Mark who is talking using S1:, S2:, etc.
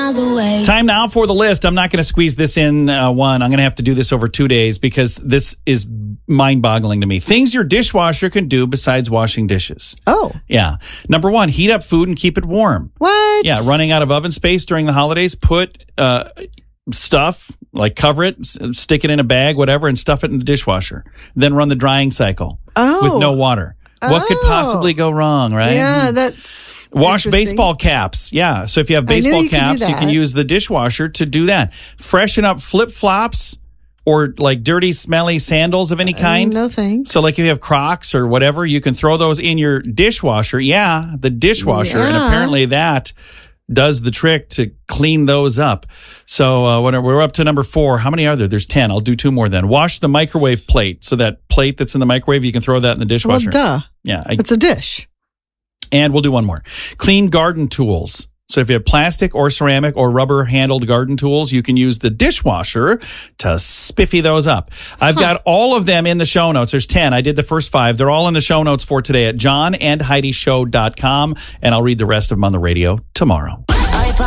S1: miles away.
S2: Time now for the list. I'm not going to squeeze this in one. I'm going to have to do this over 2 days because this is mind-boggling to me. Things your dishwasher can do besides washing dishes.
S3: Oh.
S2: Yeah. Number one, heat up food and keep it warm.
S3: What?
S2: Yeah, running out of oven space during the holidays, put stuff, like cover it, stick it in a bag, whatever, and stuff it in the dishwasher. Then run the drying cycle with no water. What could possibly go wrong, right?
S3: Yeah, that's
S2: Wash baseball caps. Yeah. So if you have baseball caps, you can use the dishwasher to do that. Freshen up flip-flops or like dirty, smelly sandals of any kind.
S3: No thanks.
S2: So like if you have Crocs or whatever, you can throw those in your dishwasher. Yeah, the dishwasher. And apparently that does the trick to clean those up. So we're up to number 4. How many are there? There's 10. I'll do 2 more then. Wash the microwave plate. So that plate that's in the microwave, you can throw that in the dishwasher.
S3: Well, duh.
S2: Yeah.
S3: It's a dish.
S2: And we'll do one more. Clean garden tools. So if you have plastic or ceramic or rubber-handled garden tools, you can use the dishwasher to spiffy those up. I've got all of them in the show notes. There's 10. I did the first 5. They're all in the show notes for today at johnandheidishow.com, and I'll read the rest of them on the radio tomorrow.